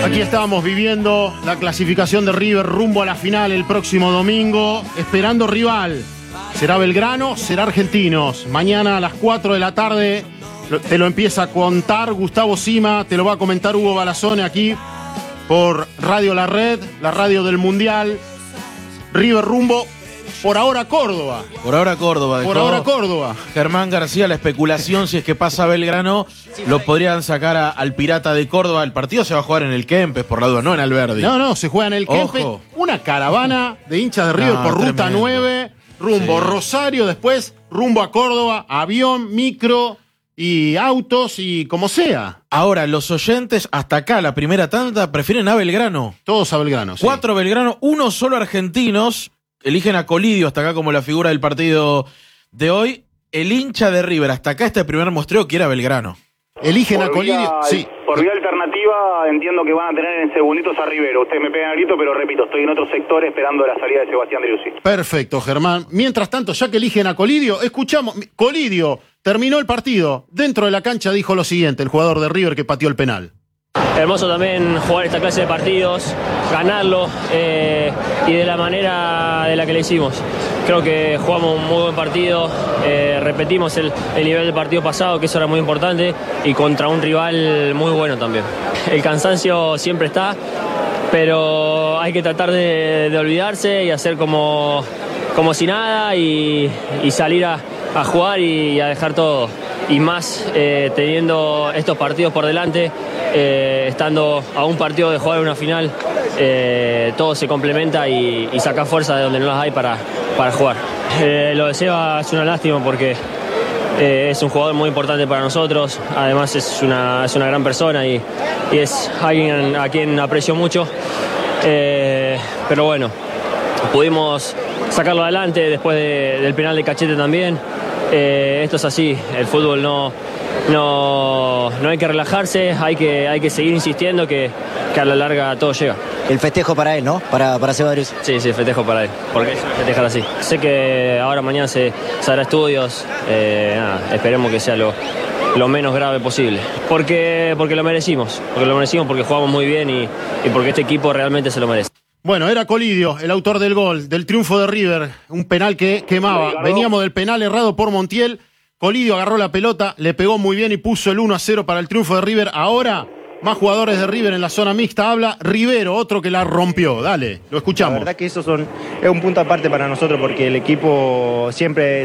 Aquí estábamos viviendo la clasificación de River rumbo a la final el próximo domingo, esperando rival. ¿Será Belgrano? ¿Será Argentinos? Mañana a las 4 de la tarde te lo empieza a contar Gustavo Sima, te lo va a comentar Hugo Balazone aquí por Radio La Red, la radio del Mundial. River rumbo, por ahora Córdoba. Por ahora Córdoba. Por ahora Córdoba. Germán García, la especulación, si es que pasa Belgrano, lo podrían sacar al Pirata de Córdoba. El partido se va a jugar en el Kempes, por la duda, no en Alberdi. No, se juega en el Kempes. Una caravana de hinchas de River por Ruta tremendo. 9, rumbo Rosario, después rumbo a Córdoba, avión, micro y autos y como sea. Ahora, los oyentes hasta acá, la primera tanda, prefieren a Belgrano. Todos a Belgrano, sí. 4 Belgrano, 1 solo argentinos. Eligen a Colidio hasta acá como la figura del partido de hoy. El hincha de River hasta acá, este primer muestreo, quiere a Belgrano. Eligen a Colidio, sí. Por vía alternativa entiendo que van a tener en segunditos a Rivero. Ustedes me pegan el grito, pero repito, estoy en otro sector esperando la salida de Sebastián Driussi. Perfecto, Germán. Mientras tanto, ya que eligen a Colidio, escuchamos. Colidio terminó el partido. Dentro de la cancha dijo lo siguiente, el jugador de River que pateó el penal. Hermoso también jugar esta clase de partidos, ganarlo y de la manera de la que le hicimos. Creo que jugamos un muy buen partido, repetimos el nivel del partido pasado, que eso era muy importante, y contra un rival muy bueno también. El cansancio siempre está, pero hay que tratar de olvidarse y hacer como si nada y salir a jugar y a dejar todo. Y más teniendo estos partidos por delante, estando a un partido de jugar una final, todo se complementa y saca fuerza de donde no las hay para jugar. Lo de Seba es una lástima porque es un jugador muy importante para nosotros, además es una gran persona y es alguien a quien aprecio mucho, pero bueno, pudimos sacarlo adelante después del penal de Cachete también. Esto es así, el fútbol no hay que relajarse, hay que seguir insistiendo que a la larga todo llega. El festejo para él, ¿no? Para Seba Driussi. Sí, festejo para él, porque es festejar así. Sé que ahora mañana se hará estudios, esperemos que sea lo menos grave posible. Porque lo merecimos, porque jugamos muy bien y porque este equipo realmente se lo merece. Bueno, era Colidio, el autor del gol, del triunfo de River, un penal que quemaba. Veníamos del penal errado por Montiel, Colidio agarró la pelota, le pegó muy bien y puso el 1-0 para el triunfo de River. Ahora, más jugadores de River en la zona mixta, habla Rivero, otro que la rompió. Dale, lo escuchamos. La verdad que eso es un punto aparte para nosotros porque el equipo siempre